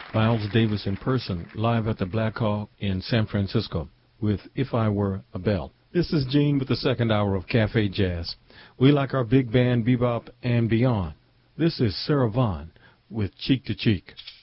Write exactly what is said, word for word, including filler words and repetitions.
Miles Davis in person, live at the Black Hawk in San Francisco with If I Were a Bell. This is Gene with the second hour of Cafe Jazz. We like our big band bebop and beyond. This is Sarah Vaughan with Cheek to Cheek.